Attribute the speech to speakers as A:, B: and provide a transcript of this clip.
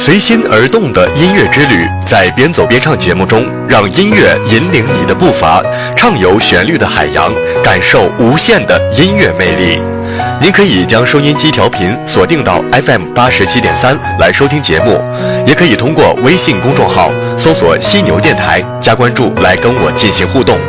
A: 随心而动的音乐之旅，在边走边唱节目中，让音乐引领你的步伐，畅游旋律的海洋，感受无限的音乐魅力。您可以将收音机调频锁定到 FM87.3 来收听节目，也可以通过微信公众号搜索犀牛电台加关注来跟我进行互动。